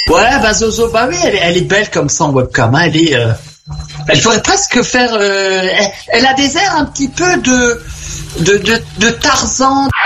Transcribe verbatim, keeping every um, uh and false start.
Ouais, bah Zozo, bah oui, elle, est- elle est belle comme ça en webcam. Hein, elle est, euh, elle pourrait presque faire. Euh, elle, elle a des airs un petit peu de de de, de Tarzan.